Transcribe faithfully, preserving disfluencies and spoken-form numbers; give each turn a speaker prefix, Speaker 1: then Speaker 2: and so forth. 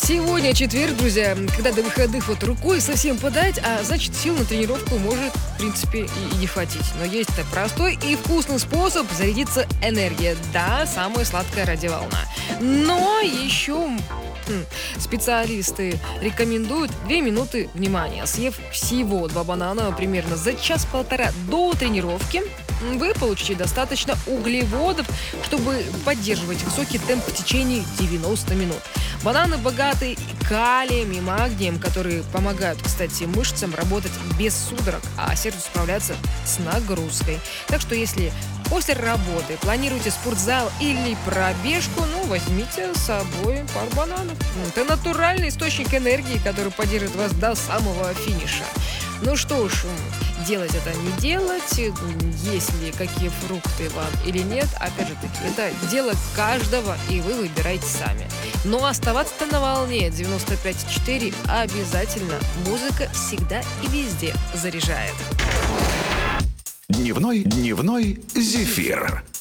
Speaker 1: Сегодня четверг, друзья, когда до выходных вот рукой совсем подать, а значит сил на тренировку может, в принципе, и, и не хватить. Но есть простой и вкусный способ зарядиться энергией. Да, самая сладкая радиоволна. Но еще хм, специалисты рекомендуют две минуты внимания. Съев всего два банана примерно за час-полтора до тренировки, вы получите достаточно углеводов, чтобы поддерживать высокий темп в течение девяноста минут. Бананы богаты калием и магнием, которые помогают, кстати, мышцам работать без судорог, а сердцу справляться с нагрузкой. Так что если после работы планируете спортзал или пробежку, ну, возьмите с собой пару бананов. Это натуральный источник энергии, который поддержит вас до самого финиша. Ну что ж, делать это не делать, есть ли какие фрукты вам или нет, опять же таки, это дело каждого, и вы выбираете сами. Но оставаться-то на волне девяносто пять и четыре обязательно. Музыка всегда и везде заряжает.
Speaker 2: Дневной, дневной зефир.